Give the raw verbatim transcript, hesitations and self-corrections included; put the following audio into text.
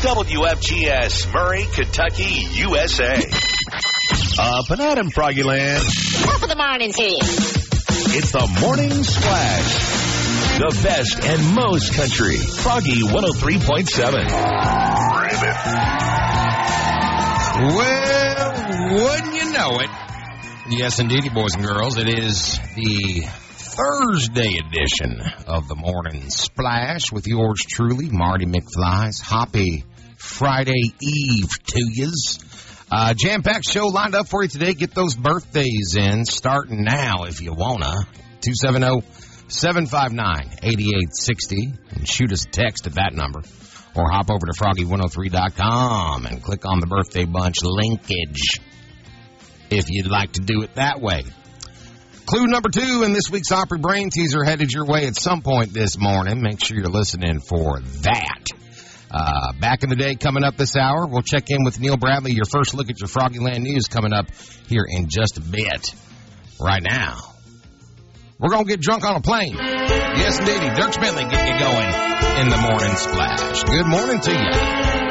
W F G S, Murray, Kentucky, U S A. Up and at 'em, Froggyland. Top of the morning to you. It's the Morning Splash. The best and most country. Froggy one oh three point seven. Well, wouldn't you know it? Yes, indeedy, boys and girls. It is the Thursday edition of the Morning Splash with yours truly, Marty McFly's. Happy Friday Eve to yous. Uh, jam-packed show lined up for you today. Get those birthdays in, starting now if you wanna. two seven zero, seven five nine, eight eight six zero, and shoot us a text at that number. Or hop over to froggy one oh three dot com and click on the birthday bunch linkage if you'd like to do it that way. Clue number two in this week's Opry Brain Teaser headed your way at some point this morning. Make sure you're listening for that. Uh, back in the day coming up this hour, we'll check in with Neil Bradley. Your first look at your Froggyland news coming up here in just a bit. Right now, we're going to get drunk on a plane. Yes, indeedy. Dirk Bentley getting you going in the Morning Splash. Good morning to you.